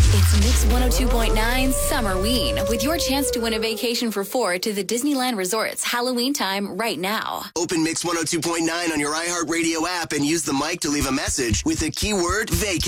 It's Mix 102.9 Summerween with your chance to win a vacation for four to the Disneyland Resort's Halloween time right now. Open Mix 102.9 on your iHeartRadio app and use the mic to leave a message with the keyword vacay.